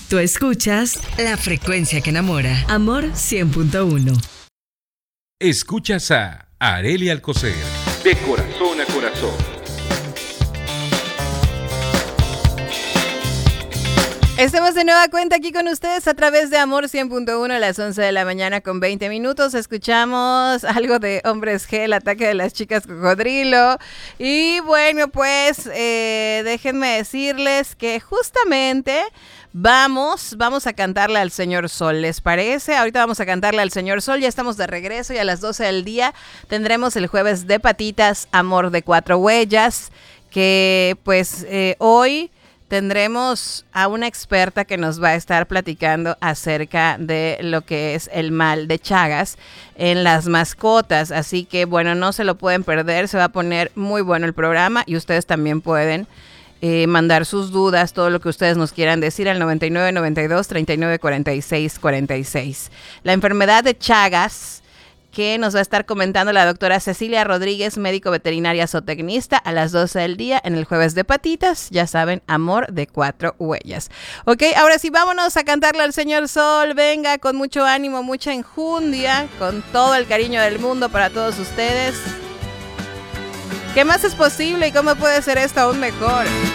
Tú escuchas La frecuencia que enamora. Amor 100.1. Escuchas a Arely Alcocer. De corazón a corazón. Estamos de nueva cuenta aquí con ustedes a través de Amor 100.1 a las 11 de la mañana con 20 minutos. Escuchamos algo de Hombres G, el ataque de las chicas cocodrilo. Y bueno, pues déjenme decirles que justamente vamos a cantarle al Señor Sol, ¿les parece? Ahorita vamos a cantarle al Señor Sol, ya estamos de regreso y a las 12 del día tendremos el jueves de patitas, Amor de 4 huellas, que pues hoy tendremos a una experta que nos va a estar platicando acerca de lo que es el mal de Chagas en las mascotas. Así que, bueno, no se lo pueden perder. Se va a poner muy bueno el programa y ustedes también pueden mandar sus dudas, todo lo que ustedes nos quieran decir al 99 92 39 46 46. La enfermedad de Chagas, que nos va a estar comentando la doctora Cecilia Rodríguez, médico veterinaria zootecnista, a las 12 del día en el jueves de patitas. Ya saben, Amor de 4 huellas. Ok, ahora sí, vámonos a cantarle al Señor Sol. Venga, con mucho ánimo, mucha enjundia, con todo el cariño del mundo para todos ustedes. ¿Qué más es posible y cómo puede ser esto aún mejor?